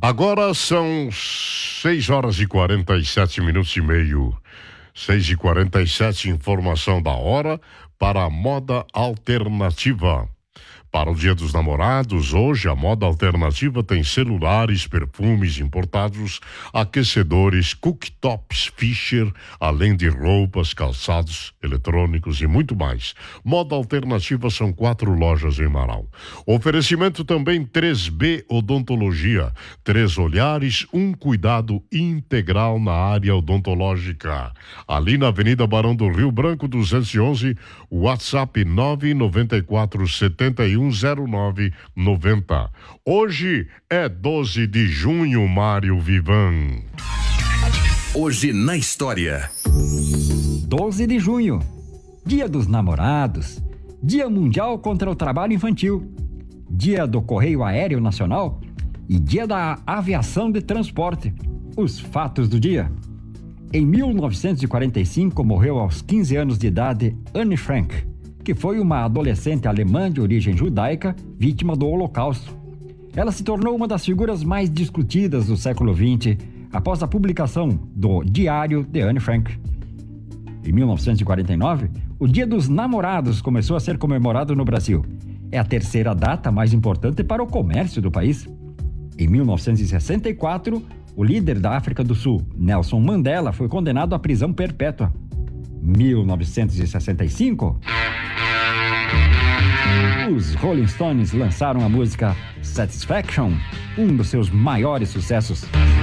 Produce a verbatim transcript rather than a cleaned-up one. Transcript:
Agora são seis horas e quarenta e sete minutos e meio. seis e quarenta e sete, informação da hora para a moda alternativa. Para o Dia dos Namorados, hoje a moda alternativa tem celulares, perfumes importados, aquecedores, cooktops Fischer, além de roupas, calçados, eletrônicos e muito mais. Moda alternativa são quatro lojas em Marau. Oferecimento também três B Odontologia, três olhares, um cuidado integral na área odontológica. Ali na Avenida Barão do Rio Branco, duzentos e onze, WhatsApp nove nove quatro sete um zero nove nove zero. Hoje é doze de junho, Mário Vivan. Hoje na história. doze de junho, Dia dos Namorados, Dia Mundial contra o Trabalho Infantil, Dia do Correio Aéreo Nacional e Dia da Aviação de Transporte. Os fatos do dia. Em mil novecentos e quarenta e cinco, morreu aos quinze anos de idade Anne Frank, que foi uma adolescente alemã de origem judaica, vítima do Holocausto. Ela se tornou uma das figuras mais discutidas do século vinte, após a publicação do Diário de Anne Frank. Em mil novecentos e quarenta e nove, o Dia dos Namorados começou a ser comemorado no Brasil. É a terceira data mais importante para o comércio do país. Em mil novecentos e sessenta e quatro, o líder da África do Sul, Nelson Mandela, foi condenado à prisão perpétua. mil novecentos e sessenta e cinco, os Rolling Stones lançaram a música Satisfaction, um dos seus maiores sucessos.